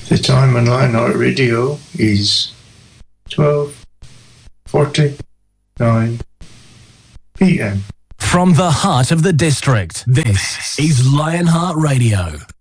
The time on Lionheart Radio is 12:49 p.m. From the heart of the district, this is Lionheart Radio.